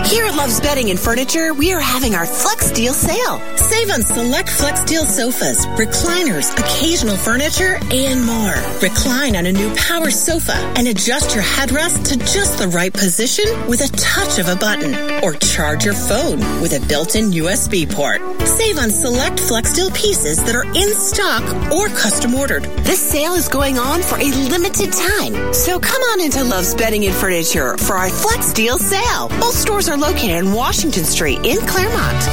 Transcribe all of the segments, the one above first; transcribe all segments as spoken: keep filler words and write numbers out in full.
Here at Love's Bedding and Furniture, we are having our Flex Deal sale. Save on select Flex Deal sofas, recliners, occasional furniture, and more. Recline on a new power sofa and adjust your headrest to just the right position with a touch of a button. Or charge your phone with a built-in U S B port. Save on select Flex Deal pieces that are in stock or custom ordered. This sale is going on for a limited time. So come on into Love's Bedding and Furniture for our Flex Deal sale. Both stores are located on Washington Street in Claremont.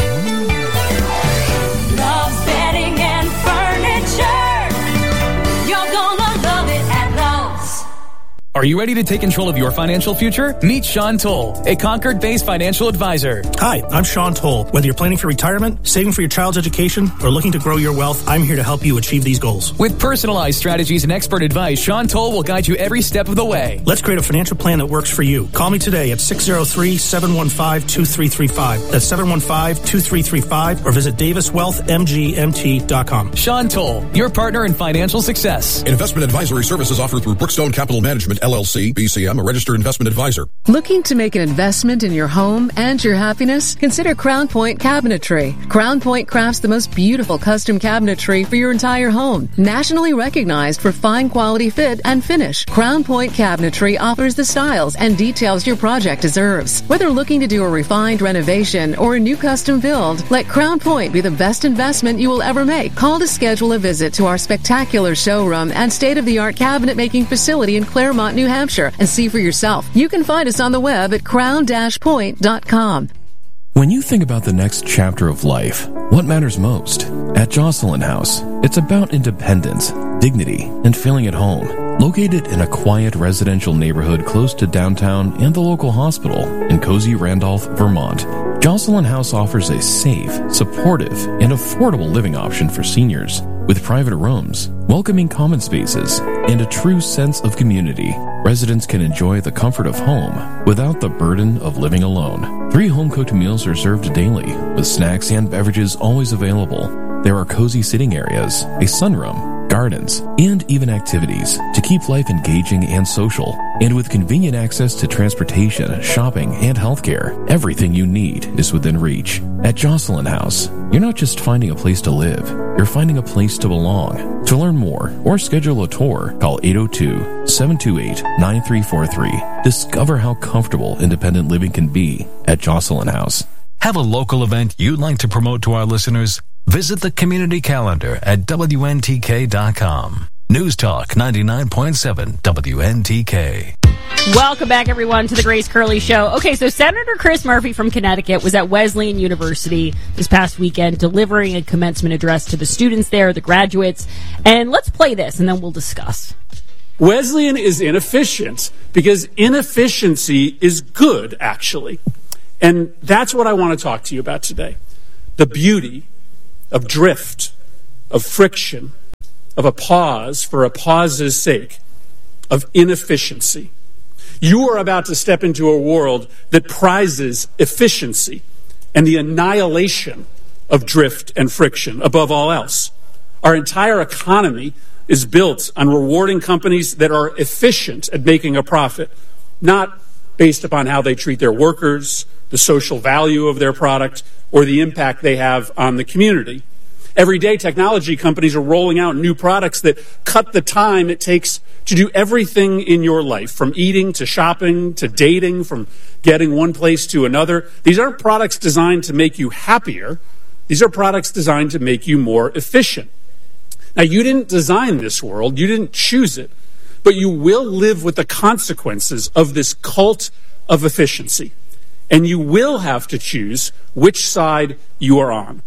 Love's Bedding and Furniture. You're gonna love it at Love's. Are you ready to take control of your financial future? Meet Sean Toll, a Concord-based financial advisor. Hi, I'm Sean Toll. Whether you're planning for retirement, saving for your child's education, or looking to grow your wealth, I'm here to help you achieve these goals. With personalized strategies and expert advice, Sean Toll will guide you every step of the way. Let's create a financial plan that works for you. Call me today at six oh three, seven one five, two three three five. That's seven one five, two three three five, or visit davis wealth m g m t dot com. Sean Toll, your partner in financial success. Investment advisory services offered through Brookstone Capital Management, L L C, B C M, a registered investment advisor. Looking to make an investment in your home and your happiness? Consider Crown Point Cabinetry. Crown Point crafts the most beautiful custom cabinetry for your entire home. Nationally recognized for fine quality fit and finish, Crown Point Cabinetry offers the styles and details your project deserves. Whether looking to do a refined renovation or a new custom build, let Crown Point be the best investment you will ever make. Call to schedule a visit to our spectacular showroom and state-of-the-art cabinet making facility in Claremont, New Hampshire, and see for yourself. You can find us on the web at crown dash point dot com. When you think about the next chapter of life, what matters most? At Jocelyn House, it's about independence, dignity, and feeling at home. Located in a quiet residential neighborhood close to downtown and the local hospital in cozy Randolph, Vermont, Jocelyn House offers a safe, supportive, and affordable living option for seniors with private rooms, welcoming common spaces, and a true sense of community. Residents can enjoy the comfort of home without the burden of living alone. Three home-cooked meals are served daily, with snacks and beverages always available. There are cozy sitting areas, a sunroom, gardens, and even activities to keep life engaging and social. And with convenient access to transportation, shopping, and healthcare, everything you need is within reach. At Jocelyn House, you're not just finding a place to live, you're finding a place to belong. To learn more or schedule a tour, call eight oh two, seven two eight, nine three four three. Discover how comfortable independent living can be at Jocelyn House. Have a local event you'd like to promote to our listeners? Visit the community calendar at W N T K dot com. News Talk ninety-nine point seven W N T K. Welcome back, everyone, to the Grace Curley Show. Okay, so Senator Chris Murphy from Connecticut was at Wesleyan University this past weekend delivering a commencement address to the students there, the graduates. And let's play this, and then we'll discuss. Wesleyan is inefficient because inefficiency is good, actually. And that's what I want to talk to you about today. The beauty of drift, of friction, of a pause for a pause's sake, of inefficiency. You are about to step into a world that prizes efficiency and the annihilation of drift and friction above all else. Our entire economy is built on rewarding companies that are efficient at making a profit, not based upon how they treat their workers, the social value of their product, or the impact they have on the community. Every day, technology companies are rolling out new products that cut the time it takes to do everything in your life, from eating to shopping to dating, from getting one place to another. These aren't products designed to make you happier. These are products designed to make you more efficient. Now, you didn't design this world. You didn't choose it. But you will live with the consequences of this cult of efficiency. And you will have to choose which side you are on.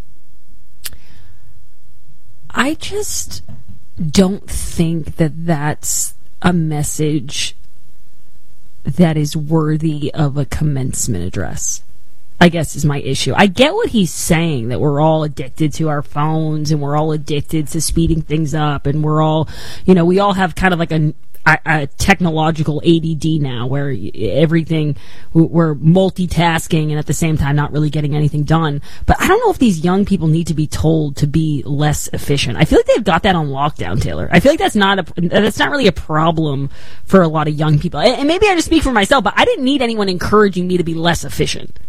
I just don't think that that's a message that is worthy of a commencement address, I guess, is my issue. I get what he's saying, that we're all addicted to our phones and we're all addicted to speeding things up and we're all, you know, we all have kind of like a, a, a technological A D D now, where everything, we're multitasking and at the same time not really getting anything done. But I don't know if these young people need to be told to be less efficient. I feel like they've got that on lockdown, Taylor. I feel like that's not a, that's not really a problem for a lot of young people. And maybe I just speak for myself, but I didn't need anyone encouraging me to be less efficient.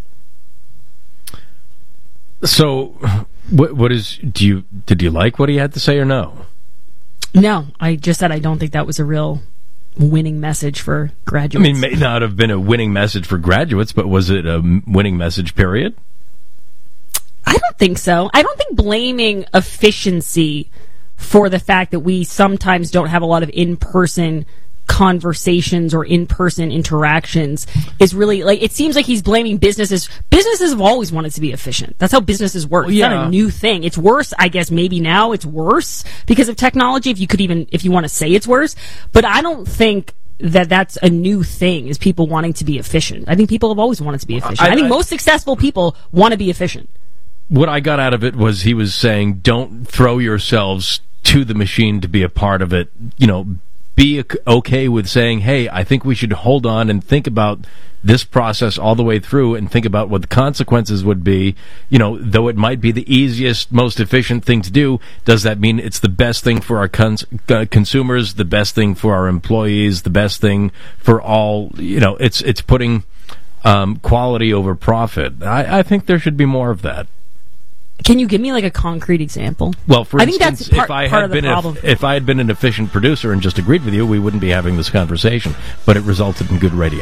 So, what, what is, do you, did you like what he had to say or no? No, I just said I don't think that was a real winning message for graduates. I mean, it may not have been a winning message for graduates, but was it a winning message, period? I don't think so. I don't think blaming efficiency for the fact that we sometimes don't have a lot of in-person conversations or in-person interactions is really, like, it seems like he's blaming businesses. Businesses have always wanted to be efficient. That's how businesses work. Well, yeah. It's not a new thing. It's worse, I guess, maybe now it's worse because of technology, if you could even, if you want to say it's worse. But I don't think that that's a new thing, is people wanting to be efficient. I think people have always wanted to be efficient. I, I think I, most successful people want to be efficient. What I got out of it was he was saying, don't throw yourselves to the machine to be a part of it. You know, be okay with saying, hey, I think we should hold on and think about this process all the way through and think about what the consequences would be. You know, though it might be the easiest, most efficient thing to do, does that mean it's the best thing for our cons- uh, consumers, the best thing for our employees, the best thing for all? You know, it's it's putting um, quality over profit. I, I think there should be more of that. Can you give me like a concrete example? Well, for I instance, think that's part, if I part had of the been problem. a, if I had been an efficient producer and just agreed with you, we wouldn't be having this conversation. But it resulted in good radio.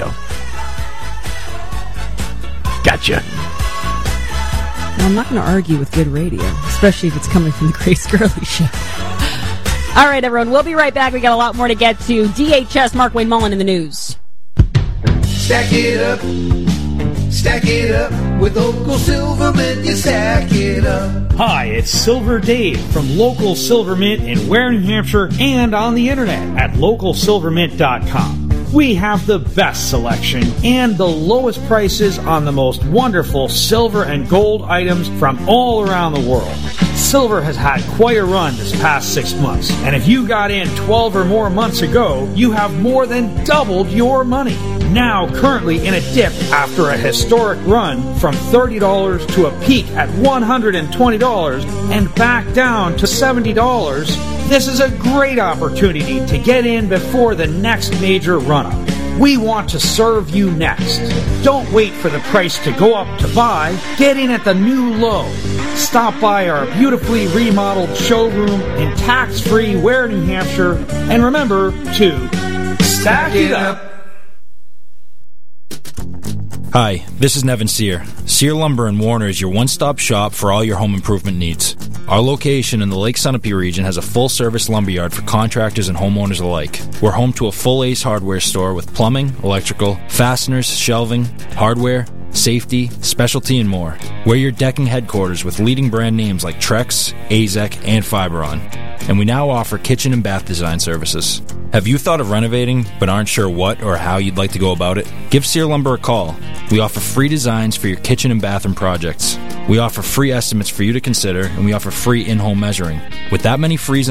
Gotcha. Well, I'm not going to argue with good radio, especially if it's coming from the Grace Gurley Show. All right, everyone, we'll be right back. We got a lot more to get to. D H S, Mark Wayne Mullen in the news. Stack it up. Stack it up with Local Silvermint, you stack it up. Hi, it's Silver Dave from Local Silvermint in Ware, New Hampshire, and on the internet at local silvermint dot com. We have the best selection and the lowest prices on the most wonderful silver and gold items from all around the world. Silver has had quite a run this past six months, and if you got in twelve or more months ago, you have more than doubled your money. Now currently in a dip after a historic run from thirty dollars to a peak at one hundred twenty dollars and back down to seventy dollars, this is a great opportunity to get in before the next major run-up. We want to serve you next. Don't wait for the price to go up to buy. Get in at the new low. Stop by our beautifully remodeled showroom in tax-free Ware, New Hampshire, and remember to stack it up. Hi, this is Nevin Sear. Sear Lumber in Warner is your one-stop shop for all your home improvement needs. Our location in the Lake Sunapee region has a full-service lumberyard for contractors and homeowners alike. We're home to a full Ace Hardware store with plumbing, electrical, fasteners, shelving, hardware, safety, specialty, and more. We're your decking headquarters with leading brand names like Trex, Azek, and Fiberon. And we now offer kitchen and bath design services. Have you thought of renovating but aren't sure what or how you'd like to go about it? Give Sear Lumber a call. We offer free designs for your kitchen and bathroom projects. We offer free estimates for you to consider, and we offer free in-home measuring. With that many free